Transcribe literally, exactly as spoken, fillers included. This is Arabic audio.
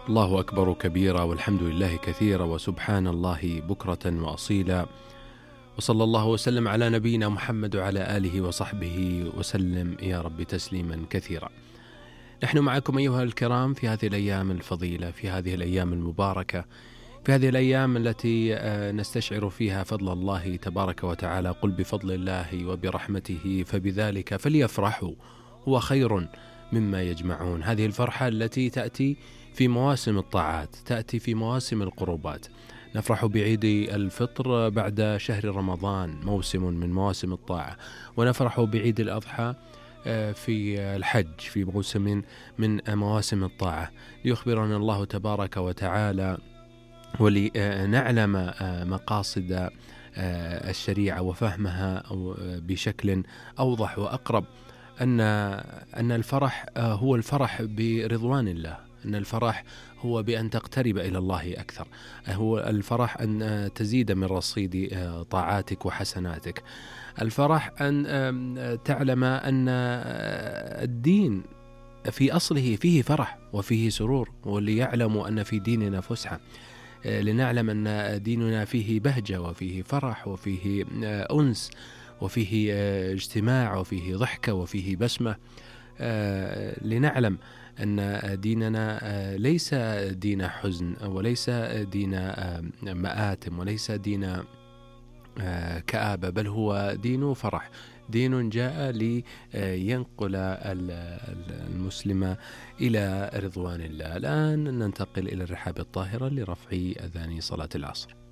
الله أكبر كبيرا، والحمد لله كثيرا، وسبحان الله بكرة وأصيلا، وصلى الله وسلم على نبينا محمد وعلى آله وصحبه وسلم يا رب تسليما كثيرا. نحن معكم أيها الكرام في هذه الأيام الفضيلة، في هذه الأيام المباركة، في هذه الأيام التي نستشعر فيها فضل الله تبارك وتعالى. قل بفضل الله وبرحمته فبذلك فليفرحوا هو خير مما يجمعون. هذه الفرحة التي تأتي في مواسم الطاعات، تأتي في مواسم القربات. نفرح بعيد الفطر بعد شهر رمضان، موسم من مواسم الطاعة، ونفرح بعيد الأضحى في الحج، في موسم من مواسم الطاعة، ليخبرنا الله تبارك وتعالى ولنعلم مقاصد الشريعة وفهمها بشكل أوضح وأقرب، أن أن الفرح هو الفرح برضوان الله، أن الفرح هو بأن تقترب إلى الله أكثر، هو الفرح أن تزيد من رصيد طاعاتك وحسناتك، الفرح أن تعلم أن الدين في أصله فيه فرح وفيه سرور، وليعلموا أن في ديننا فسحة، لنعلم أن ديننا فيه بهجة وفيه فرح وفيه أنس وفيه اجتماع وفيه ضحكة وفيه بسمة، لنعلم أن ديننا ليس دين حزن وليس دين مآتم وليس دين كآبة، بل هو دين فرح، دين جاء لينقل المسلم إلى رضوان الله. الآن ننتقل إلى الرحاب الطاهرة لرفع أذان صلاة العصر.